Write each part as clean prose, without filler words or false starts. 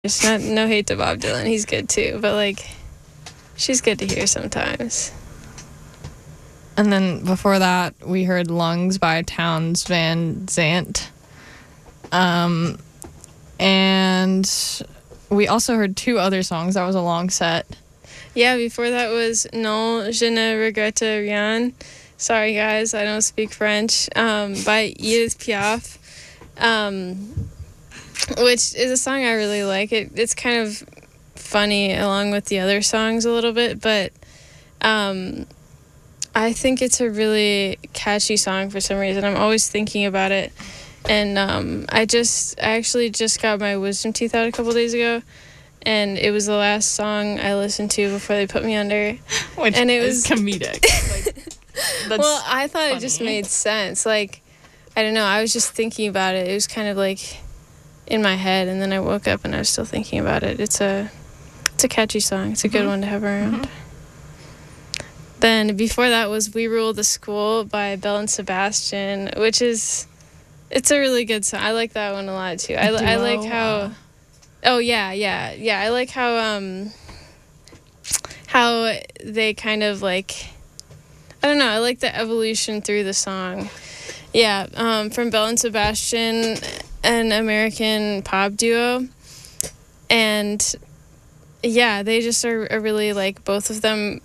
It's not no hate to Bob Dylan. He's good too, but like she's good to hear sometimes. And then before that, we heard Lungs by Townes Van Zandt. And we also heard two other songs. That was a long set. Yeah, before that was Non, je ne regrette rien. Sorry, guys, I don't speak French. By Edith Piaf, which is a song I really like. It's kind of funny along with the other songs a little bit, but I think it's a really catchy song for some reason. I'm always thinking about it. And I actually just got my wisdom teeth out a couple days ago, and it was the last song I listened to before they put me under. Which and it is was comedic. well, I thought funny. It just made sense. Like, I don't know, I was just thinking about it. It was kind of like in my head, and then I woke up and I was still thinking about it. It's a catchy song. It's a good one to have around. Then before that was We Rule the School by Belle and Sebastian, which is... It's a really good song. I like that one a lot too. I like how... Oh, yeah. I like how they kind of like... I don't know. I like the evolution through the song. Yeah, from Belle and Sebastian, an American pop duo. And yeah, they just are really like both of them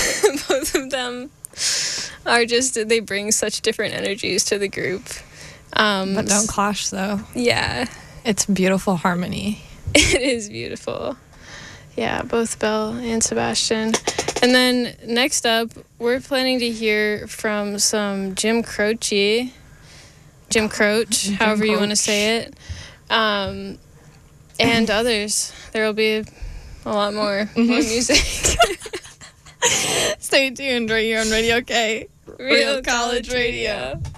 are just... They bring such different energies to the group. But don't clash, though. Yeah. It's beautiful harmony. It is beautiful. Yeah, both Belle and Sebastian. And then next up, we're planning to hear from some Jim Croce, however you want to say it, and others. There will be a lot more music. Stay tuned right here on Radio K. Real College Radio.